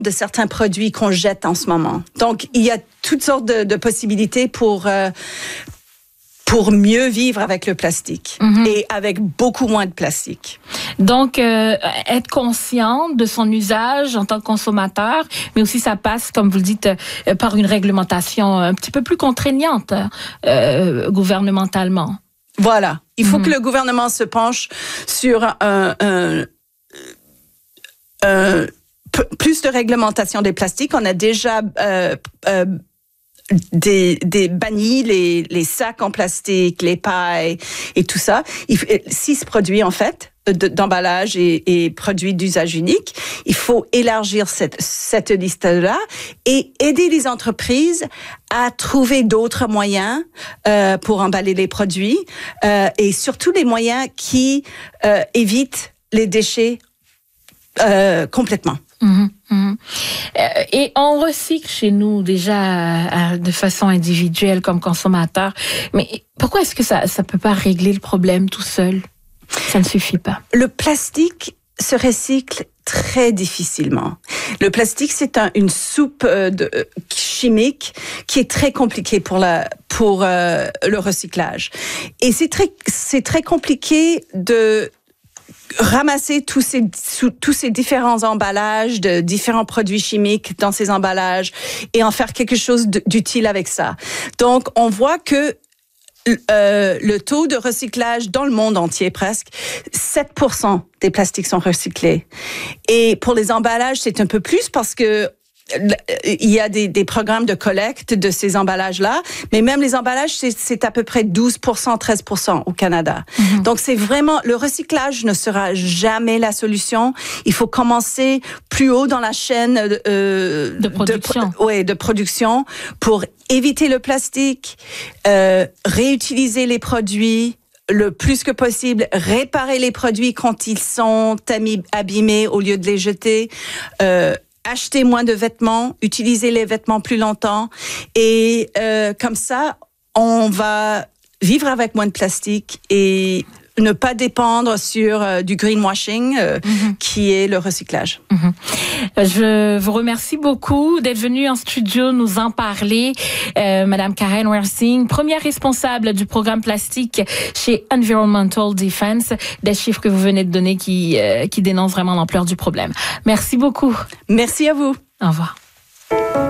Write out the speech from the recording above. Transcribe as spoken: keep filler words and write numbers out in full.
de certains produits qu'on jette en ce moment. Donc, il y a toutes sortes de, de possibilités pour... Euh, pour mieux vivre avec le plastique mm-hmm. et avec beaucoup moins de plastique. Donc, euh, être conscient de son usage en tant que consommateur, mais aussi ça passe, comme vous le dites, euh, par une réglementation un petit peu plus contraignante euh, gouvernementalement. Voilà. Il faut mm-hmm. que le gouvernement se penche sur un... un, un p- plus de réglementation des plastiques. On a déjà... Euh, euh, Des, des bannis les, les sacs en plastique, les pailles et tout ça. Il, six produits en fait de, d'emballage et, et produits d'usage unique. Il faut élargir cette, cette liste-là et aider les entreprises à trouver d'autres moyens euh, pour emballer les produits euh, et surtout les moyens qui euh, évitent les déchets euh, complètement. Mmh, mmh. Et on recycle chez nous déjà de façon individuelle comme consommateur. Mais pourquoi est-ce que ça ça peut pas régler le problème tout seul? Ça ne suffit pas. Le plastique se recycle très difficilement. Le plastique, c'est un, une soupe de, chimique qui est très compliquée pour la pour euh, le recyclage. Et c'est très c'est très compliqué de ramasser tous ces tous ces différents emballages de différents produits chimiques dans ces emballages et en faire quelque chose d'utile avec ça. Donc on voit que euh, le taux de recyclage dans le monde entier presque sept pour cent des plastiques sont recyclés. Et pour les emballages, c'est un peu plus parce que il y a des, des programmes de collecte de ces emballages-là, mais même les emballages, c'est, c'est à peu près douze pour cent, treize pour cent au Canada. Mm-hmm. Donc, c'est vraiment... Le recyclage ne sera jamais la solution. Il faut commencer plus haut dans la chaîne euh, de production. De, ouais, de production pour éviter le plastique, euh, réutiliser les produits le plus que possible, réparer les produits quand ils sont abîmés au lieu de les jeter, euh, acheter moins de vêtements, utiliser les vêtements plus longtemps et euh, comme ça, on va vivre avec moins de plastique et ne pas dépendre sur euh, du greenwashing euh, mm-hmm. qui est le recyclage. Mm-hmm. Je vous remercie beaucoup d'être venue en studio nous en parler. Euh, Madame Karen Wersing, première responsable du programme plastique chez Environmental Defense, des chiffres que vous venez de donner qui, euh, qui dénoncent vraiment l'ampleur du problème. Merci beaucoup. Merci à vous. Au revoir.